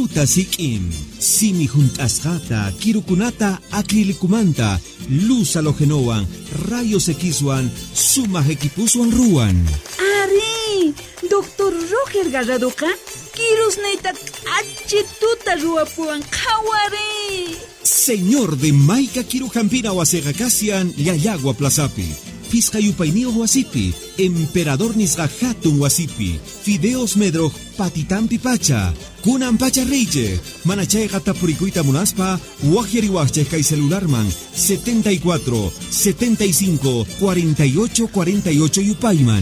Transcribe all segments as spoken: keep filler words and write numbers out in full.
tuta sik'im, simi juntasjata, kirukunata acrilikumanta, luz halogenoan, rayos Xwan, suma equipuswan ruan. Ari, doctor Roger Garradoka, kirus neita achi tuta ruapuan kawari. Señor de Maika Kirujampina Wasegakasian, Yayagua Plazapi. Pizcayupainio Wasipi, Emperador Nisgahatun Wasipi, Fideos Medroj Patitampi Pacha, Kunan Pacha Reiche, Manachay Gatapuricuita Munaspa, Wajeriwache Kai Celularman, setenta y cuatro, setenta y cinco, cuarenta y ocho, cuarenta y ocho Yupaiman.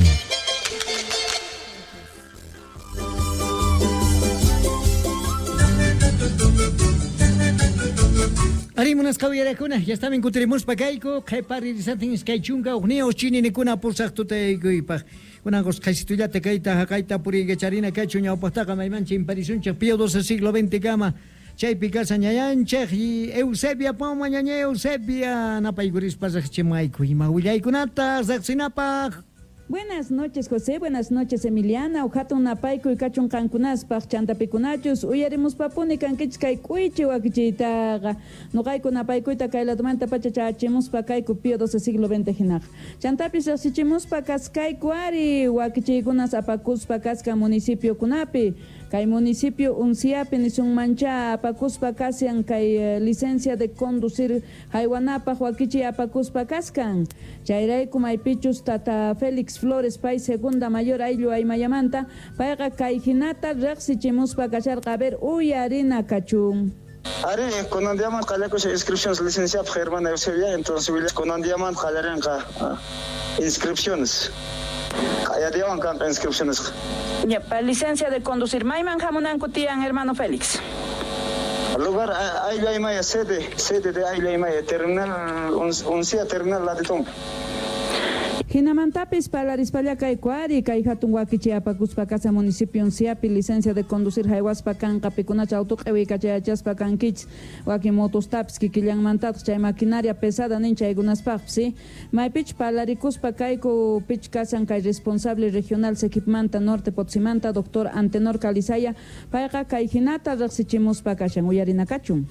Arimunas kawiyarakuna, ya estaban kutirimus pakaiko, kay paririsantin kay chunga, ugneo chini nikuna pulsak tutayko ipag. Kunangos kaisituyate kaita hakaita puriga charina kachuña opostaka maymanchi imparisuncha pio doce siglo veinte kama. Chay picasa ñayanchej y Eusebia poma ñaña Eusebia napaiguris pasaj chimayku ima willaykunata zaksinapaj. Buenas noches, José. Buenas noches, Emiliana. Ujata una paico y cachon cancunaspach, chantapicunachos. Uyaremos papuni canquich kai cuichi wakichitaga. No caico una paico y takai la domanta pachachachemos pa caico pio doce siglo veinte jinaj. Chantapis asichemos pa cascai cuari, wakichigunas apacus pa casca municipio cunapi. Kai municipio Unciapi ni sun mancha apacuspa casian kai uh, licencia de conducir haywanapa huakichi apacuspa cascan. Chairay kumaipichus tata Félix Flores Pay segunda mayor ayllu aymayamanta paiga kai hinata rexichimuspa cachar caber uyarina cachun. Ari, con un diamante caleco se inscripciones licenciado Germán Eusebia, entonces con un diamante calerenca inscripciones. Ya diaban can inscripciones. Ya, para licencia de conducir, Maiman Jamunan Cutian, hermano Félix. Lugar Ayla y Maya, sede, sede de Ayla y Maya, terminal, un cia terminal la de Tom. Hinamantapis para Rispallaka y Cuari, Kaihatun Wakichi Apacuspa Casa Municipio Unciapi, licencia de conducir Haiwaspa Can, Capicunacha Autoqewi, Cachayachaspa Can Kich, Wakimotos Tapski, Kilian Mantat, Chay maquinaria pesada, Nincha y Gunaspapsi, Maipich para Ricuspa Kaiko, Pich Casan Kai responsable regional Sequipmanta Norte Potzimanta, doctor Antenor Calizaya, Paiga Kaijinata, Raxichimuspa Kashan, Uyarinacachum.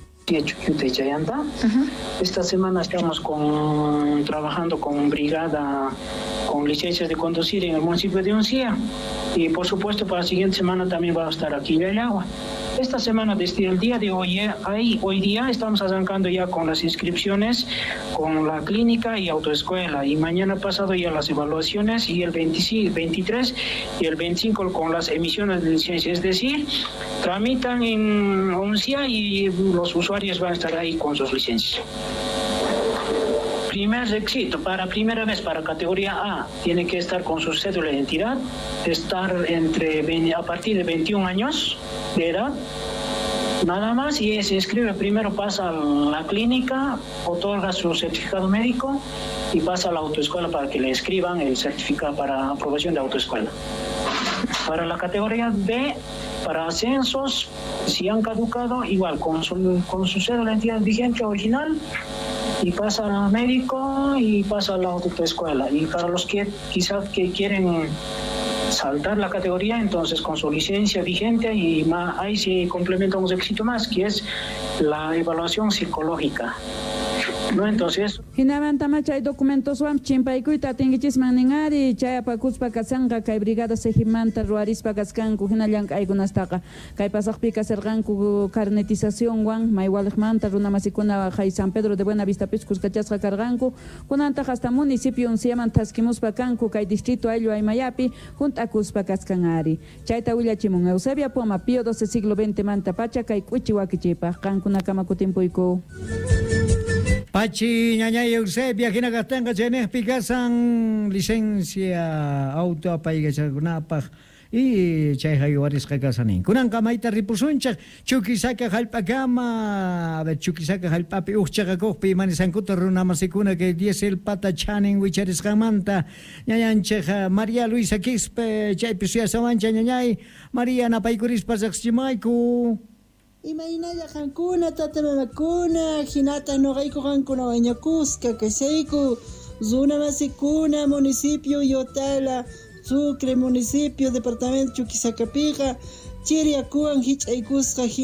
Uh-huh. Esta semana estamos con, trabajando con brigada con licencias de conducir en el municipio de Uncía y por supuesto para la siguiente semana también va a estar aquí en Agua. Esta semana, desde el día de hoy, ahí, hoy día estamos arrancando ya con las inscripciones, con la clínica y autoescuela y mañana pasado ya las evaluaciones y el veinticinco, veintitrés y el veinticinco con las emisiones de licencia, es decir, tramitan en Uncía y los usuarios van a estar ahí con sus licencias. Primer requisito, para primera vez para categoría A, tiene que estar con su cédula de identidad, estar entre a partir de veintiún años de edad, nada más, y se inscribe primero, pasa a la clínica, otorga su certificado médico y pasa a la autoescuela para que le escriban el certificado para aprobación de autoescuela. Para la categoría B, para ascensos, si han caducado, igual, con su, con su cédula de identidad vigente original, y pasa al médico y pasa a la autoescuela. Y para los que quizás que quieren saltar la categoría, entonces con su licencia vigente y más, ahí se complementa un requisito más, que es la evaluación psicológica. ¿No? Entonces, Hinavantama chay documentos wam chimpaykuita tingichis maningari chay apakuspa kasanga kay brigada sejimanta ruarispa kaskanku hinallan aygunastaqa kay pasaqpika serqanku carnetización wan maywalijmanta runamasikuna hay San Pedro de Buenavista piskus kachasqa karqanku kunanta hasta municipio Unciaman taskimuspa kanku kay distrito ayllu aymayapi juntakuspa kaskanari chayta willachimun Eusebia Poma Pío doce siglo veinte manta pacha kay k'uchi wakichipaq kankuna kama kutimpuyku. Pachi ñaña Eusebia hinakatanga cheneh pikasan licencia auto apaygachakunapaj y chay hayuarisqa kasanin kunan kamaita ripusunchaq chukisaka hallp'akama a ver chukisaka hallp'api uqchaqakuqpi imanisankuta runamasikuna que diesel pata chanin wicharisqanmanta ñañanchaq María Luisa Quispe chaypi suyasawancha ñañay María napaykurispa saqchimayku. Imaynalla qankuna tatamakuna hinata noqayku qankuna wañakusqa kasayku runamasikuna municipio Yotala Sucre municipio departamento Chuquisacapiqa chiriakuwan hich'aykusqa